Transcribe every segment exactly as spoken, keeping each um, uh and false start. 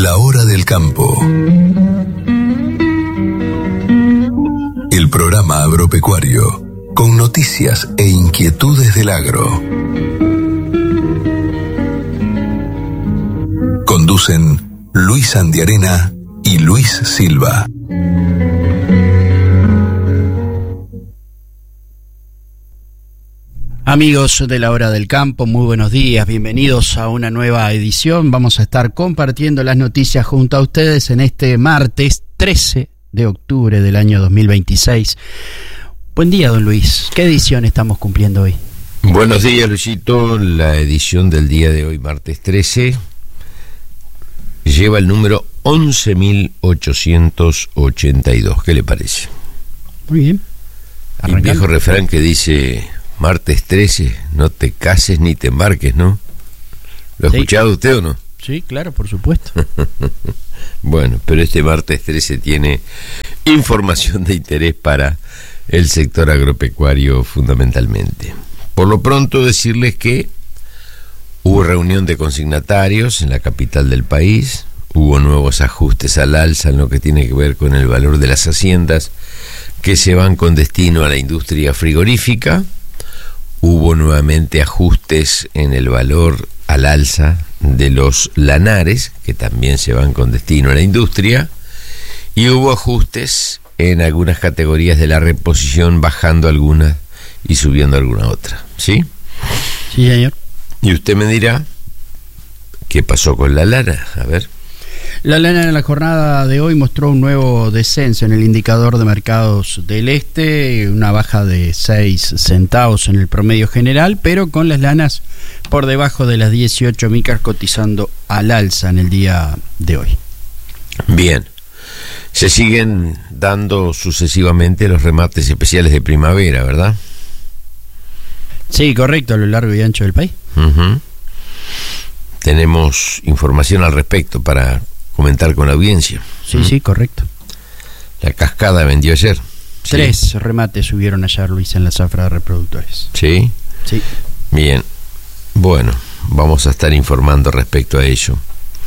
La Hora del Campo. El programa agropecuario con noticias e inquietudes del agro. Conducen Luis Andiarena y Luis Silva. Amigos de La Hora del Campo, muy buenos días, bienvenidos a una nueva edición. Vamos a estar compartiendo las noticias junto a ustedes en este martes trece de octubre del año dos mil veintiséis. Buen día, don Luis. ¿Qué edición estamos cumpliendo hoy? Buenos días, Luisito. La edición del día de hoy, martes trece, lleva el número once mil ochocientos ochenta y dos. ¿Qué le parece? Muy bien. Hay un viejo refrán que dice: martes trece, no te cases ni te embarques, ¿no? ¿Lo ha sí. escuchado usted o no? Sí, claro, por supuesto. Bueno, pero este martes trece tiene información de interés para el sector agropecuario fundamentalmente. Por lo pronto decirles que hubo reunión de consignatarios en la capital del país, hubo nuevos ajustes al alza en lo que tiene que ver con el valor de las haciendas que se van con destino a la industria frigorífica. Hubo nuevamente ajustes en el valor al alza de los lanares, que también se van con destino a la industria, y hubo ajustes en algunas categorías de la reposición, bajando algunas y subiendo alguna otra, ¿sí? Sí, señor. Y usted me dirá, ¿qué pasó con la lana? A ver. La lana en la jornada de hoy mostró un nuevo descenso en el indicador de mercados del este, una baja de seis centavos en el promedio general, pero con las lanas por debajo de las dieciocho micas cotizando al alza en el día de hoy. Bien, se siguen dando sucesivamente los remates especiales de primavera, ¿verdad? Sí, correcto, a lo largo y ancho del país. Uh-huh. Tenemos información al respecto para comentar con la audiencia. Sí, ¿Mm? sí, correcto. La Cascada vendió ayer. Tres ¿Sí? remates subieron ayer, Luis, en la zafra de reproductores. ¿Sí? Sí. Bien. Bueno, vamos a estar informando respecto a ello.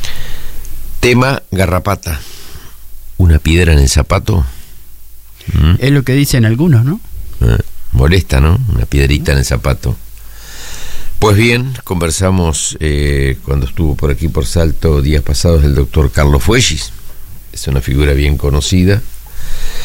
Tema garrapata. Una piedra en el zapato. ¿Mm? Es lo que dicen algunos, ¿no? Eh, molesta, ¿no? Una piedrita en el zapato. Pues bien, conversamos eh, cuando estuvo por aquí por Salto días pasados el doctor Carlos Fuellis. Es una figura bien conocida